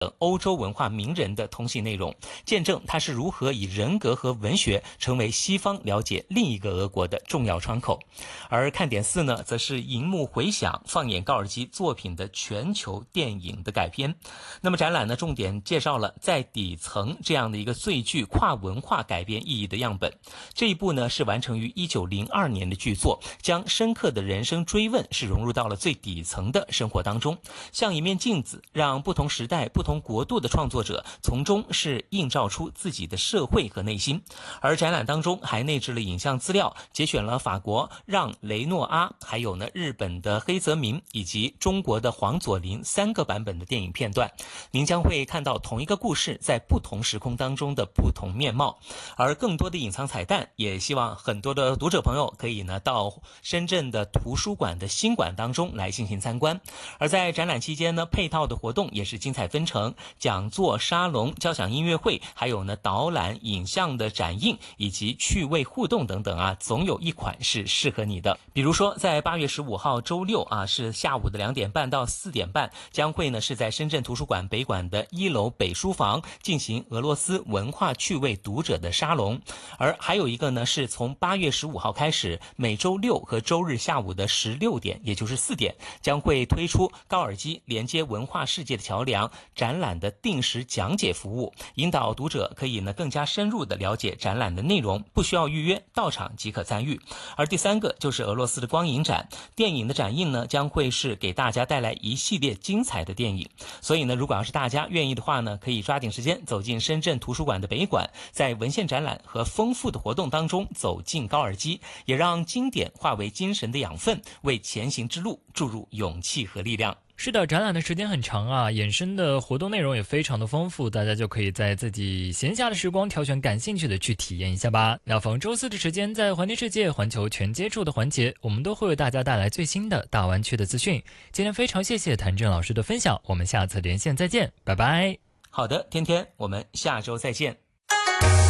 欧洲文化名人的通信内容，见证他是如何以人格和文学成为西方了解另一个俄国的重要窗口。而看点4呢，则是荧幕回响放眼高尔基作品的全球电影的改编。那么展览呢，重点介绍了在底层这样的一个最具跨文化改编意义的样本。这一部呢，是完成于1902年的剧作，将深刻的人生追问是融入到了最底层的生活当中，像一面镜子，让不同时代不同国度的创作者从中是映照出自己的社会和内心。而展览当中还内置了影像资料，节选了法国让·雷诺阿，还有呢日本的黑泽明以及中国的黄佐临3个版本的电影片段。您将会看到同一个故事在不同时空当中的不同面貌。而更多的隐藏彩蛋，也希望很多的读者朋友可以呢到深圳的图书馆的新馆当中来进行参观。而在展览期间呢，配套的活动也是精彩纷呈，讲座、沙龙、交响音乐会，还有呢导览、影像的展映以及趣味互动等等啊，总有一款是适合你的。比如说在8月15号周六啊，是下午的2点半到4点半，将会呢是在深圳图书馆北馆的1楼北书房进行俄罗斯文化趣味读者的沙龙。而还有一个呢，是从8月15号开始，每周六和周日下午的16点，也就是4点，将会推出高尔基连接文化世界的桥梁展览的定时讲解服务，引导读者可以呢更加深入的了解展览的内容，不需要预约，到场即可参与。而第3个就是俄罗斯的光影展，电影的展映呢将会是给大家带来一系列精彩的电影。所以呢，如果要是大家愿意的话呢，可以抓紧时间走进深圳图书馆的北馆，在文献展览和丰富的活动当中走进高尔基，也让经典化为精神的养分，为前行之路注入勇气和力量。 是的，展览的时间很长啊，衍生的活动内容也非常的丰富，大家就可以在自己闲暇的时光挑选感兴趣的去体验一下吧。那逢周4的时间，在环听世界环球全接触的环节，我们都会为大家带来最新的大湾区的资讯。今天非常谢谢谭震老师的分享，我们下次连线再见，拜拜。 好的，天天，我们下周再见。